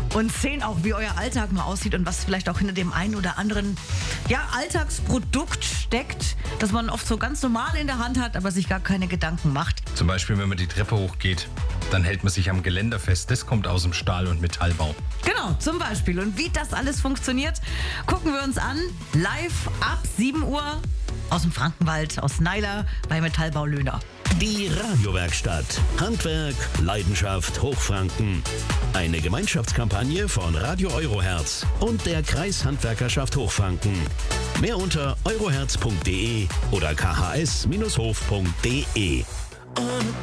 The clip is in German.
und sehen auch, wie euer Alltag mal aussieht und was vielleicht auch hinter dem einen oder anderen Alltagsprodukt steckt, das man oft so ganz normal in der Hand hat, aber sich gar keine Gedanken macht. Zum Beispiel, wenn man die Treppe hochgeht, dann hält man sich am Geländer fest. Das kommt aus dem Stahl- und Metallbau. Genau, zum Beispiel. Und wie das alles funktioniert, gucken wir uns an. Live ab 7 Uhr aus dem Frankenwald, aus Neiler bei Metallbau Löhner. Die Radiowerkstatt. Handwerk, Leidenschaft, Hochfranken. Eine Gemeinschaftskampagne von Radio Euroherz und der Kreishandwerkerschaft Hochfranken. Mehr unter euroherz.de oder khs-hof.de.